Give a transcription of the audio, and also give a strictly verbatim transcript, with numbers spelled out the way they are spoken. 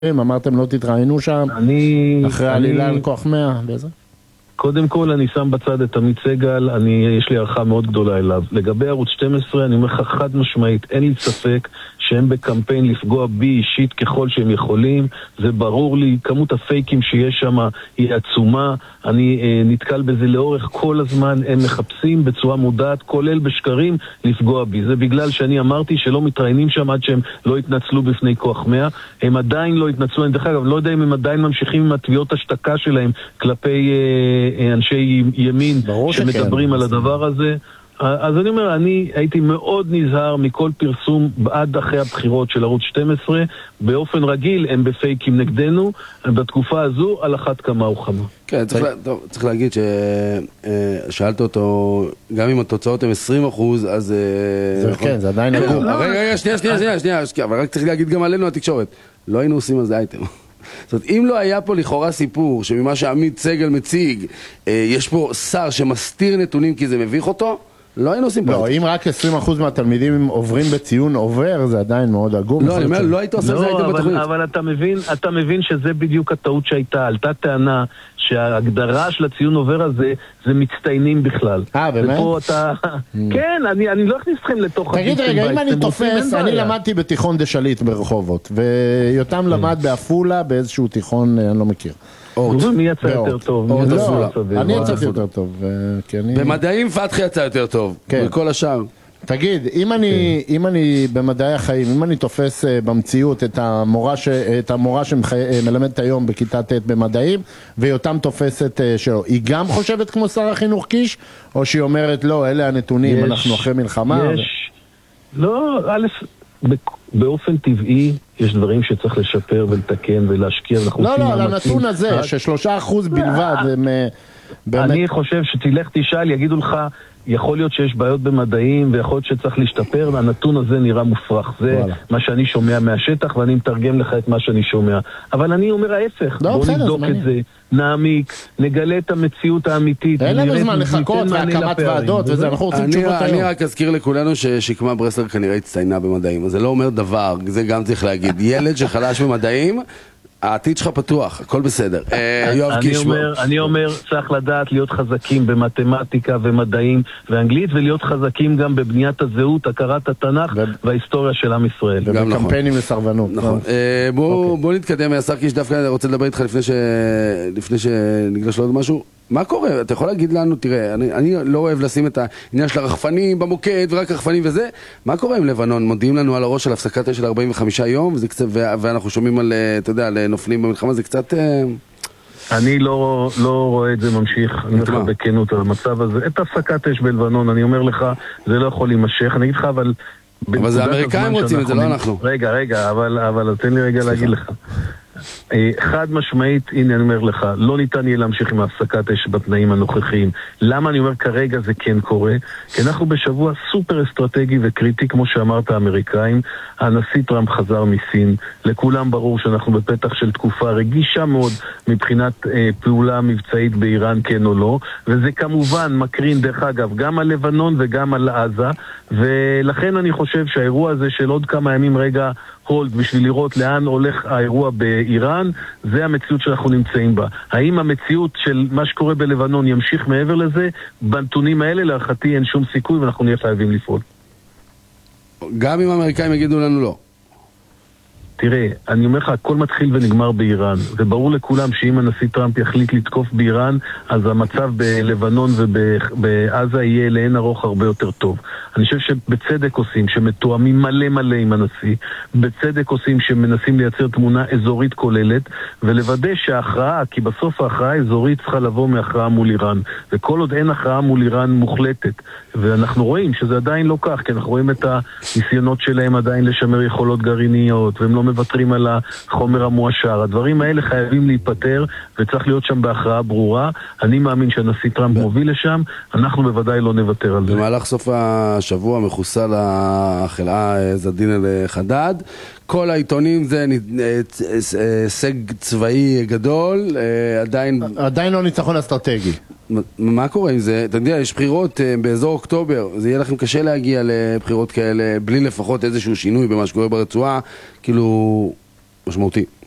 אמרתם לא תתראיינו שם, אני, אחרי אני, עלילה על כוח מאה, באיזה? קודם כל אני שם בצד את עמית סגל, אני, יש לי הערכה מאוד גדולה אליו. לגבי ערוץ שתים עשרה, אני אומר לך חד משמעית, אין לי ספק שהם בקמפיין לפגוע בי אישית ככל שהם יכולים. זה ברור לי, כמות הפייקים שיש שם היא עצומה, אני אה, נתקל בזה לאורך כל הזמן, הם מחפשים בצורה מודעת, כולל בשקרים, לפגוע בי. זה בגלל שאני אמרתי שלא מתראיינים שם עד שהם לא התנצלו בפני כוח מאה. הם עדיין לא התנצלו, אני דרך אגב, לא יודע אם הם עדיין ממשיכים עם התביעות השתקה שלהם כלפי אה, אנשי ימין שמדברים שכן. על הדבר הזה. אז אני אומר, אני הייתי מאוד נזהר מכל פרסום עד אחרי הבחירות של ערוץ שתים עשרה. באופן רגיל הם בפייקים נגדנו, בתקופה הזו על אחת כמה וכמה. כן, צריך, לה, טוב, צריך להגיד ששאלת אותו, גם אם התוצאות הן עשרים אחוז, אז... זה כן, זה עדיין נגור. רגע, רגע, שנייה, שנייה, שנייה, שנייה, אבל רק צריך להגיד גם עלינו התקשורת. לא היינו עושים על זה אייטם. זאת אומרת, אם לא היה פה לכאורה סיפור שממה שעמית סגל מציג, יש פה שר שמסתיר נתונים כי זה מביך אותו, לא היינו עושים פה. לא, אם רק עשרים אחוז מהתלמידים עוברים בציון עובר, זה עדיין מאוד עגום. לא, אני אומר, לא היית עושה את זה הייתם בתוכנית. אבל אתה מבין, אתה מבין שזה בדיוק הטעות שהייתה. עלתה טענה שההגדרה של הציון עובר הזה, זה מצטיינים בכלל. אה, באמת? ופה אתה... כן, אני לא אכניס אתכם לתוך... תגיד רגע, אם אני תופס, אני למדתי בתיכון דשליט ברחובות, ויותם למד באפולה באיזשהו תיכון, אני לא מכיר. מי יצא יותר טוב? אני יצאתי יותר טוב. במדעים פתחי יצא יותר טוב, בכל השאר. תגיד, אם אני, אם אני במדעי החיים, אם אני תופס במציאות את המורה ש, את המורה שמלמדת היום בכיתה ט' במדעים, ויותם תופסת שלו, היא גם חושבת כמו שר החינוך קיש, או שהיא אומרת, לא, אלה הנתונים, יש, אנחנו אחרי מלחמה? יש, ו... לא, א', באופן טבעי, יש דברים שצריך לשפר ולתקן ולהשקיע. לא, לא, על הנתון הזה, ששלושה אחוז בלבד, אני חושב שתלך תשאל, יגידו לך, יכול להיות שיש בעיות במדעים ויכול להיות שצריך להשתפר, והנתון הזה נראה מופרך. זה וואלה. מה שאני שומע מהשטח, ואני מתרגם לך את מה שאני שומע. אבל אני אומר ההפך, לא, בוא בסדר, נבדוק זה את זה, נעמיק, נגלה את המציאות האמיתית. אין לנו זמן לחכות והקמת ועדות וזה, אנחנו רוצים תשובות היום. אני רק אזכיר לכולנו ששקמה ברסלר כנראה הצטיינה במדעים, אז זה לא אומר דבר, זה גם צריך להגיד. ילד שחלש במדעים, העתיד שלך פתוח, הכל בסדר. אני אומר, צריך לדעת להיות חזקים במתמטיקה ומדעים ואנגלית, ולהיות חזקים גם בבניית הזהות, הכרת התנ"ך וההיסטוריה של עם ישראל. ובקמפיינים לסרבנות. בוא נתקדם, השר קיש, דווקא אני רוצה לדבר איתך לפני שנגלש לעוד משהו. מה קורה? אתה יכול להגיד לנו, תראה, אני, אני לא אוהב לשים את העניין של הרחפנים במוקד ורק רחפנים וזה. מה קורה עם לבנון? מודיעים לנו על הראש של הפסקת של ארבעים וחמישה יום, וזה קצת, ואנחנו שומעים על, אתה יודע, על נופלים במלחמה, זה קצת... אני לא, לא רואה את זה ממשיך, אני אומר לך בכנות על המצב הזה. את הפסקת אש בלבנון, אני אומר לך, זה לא יכול להימשך. אני אגיד לך, אבל... אבל זה האמריקאים רוצים את זה, לא אנחנו. רגע, רגע, אבל, אבל תן לי רגע להגיד לך. חד משמעית, הנה אני אומר לך, לא ניתן יהיה להמשיך עם ההפסקת אש בתנאים הנוכחיים. למה אני אומר כרגע זה כן קורה? כי אנחנו בשבוע סופר אסטרטגי וקריטי, כמו שאמרת האמריקאים. הנשיא טראמפ חזר מסין, לכולם ברור שאנחנו בפתח של תקופה רגישה מאוד מבחינת אה, פעולה מבצעית באיראן, כן או לא, וזה כמובן מקרין דרך אגב גם על לבנון וגם על עזה, ולכן אני חושב שהאירוע הזה של עוד כמה ימים רגע הולד בשביל לראות לאן הולך האירוע באיראן, זה המציאות שאנחנו נמצאים בה. האם המציאות של מה שקורה בלבנון ימשיך מעבר לזה? בנתונים האלה להערכתי אין שום סיכוי ואנחנו נהיה חייבים לפעול. גם אם האמריקאים יגידו לנו לא. תראה, אני אומר לך, הכל מתחיל ונגמר באיראן, וברור לכולם שאם הנשיא טראמפ יחליט לתקוף באיראן, אז המצב בלבנון ובעזה יהיה לאין ארוך הרבה יותר טוב. אני חושב שבצדק עושים, שמתואמים מלא מלא עם הנשיא, בצדק עושים שמנסים לייצר תמונה אזורית כוללת, ולוודא שההכרעה, כי בסוף ההכרעה האזורית צריכה לבוא מהכרעה מול איראן, וכל עוד אין הכרעה מול איראן מוחלטת, ואנחנו רואים שזה עדיין לא כך, כי אנחנו רואים את הניסיונות שלהם עדיין לשמר יכולות גרעיניות, והם לא מוותרים על החומר המואשר. הדברים האלה חייבים להיפטר, וצריך להיות שם בהכרעה ברורה. אני מאמין שהנשיא טראמפ מוביל לשם, אנחנו בוודאי לא נוותר על זה. במהלך סוף השבוע מחוסל החלאה זדין אל חדד, כל העיתונים זה הישג צבאי גדול, עדיין... עדיין לא ניצחון אסטרטגי. מה קורה עם זה? אתה יודע, יש בחירות באזור אוקטובר, זה יהיה לכם קשה להגיע לבחירות כאלה, בלי לפחות איזשהו שינוי במה שקורה ברצועה, כאילו, משמעותי.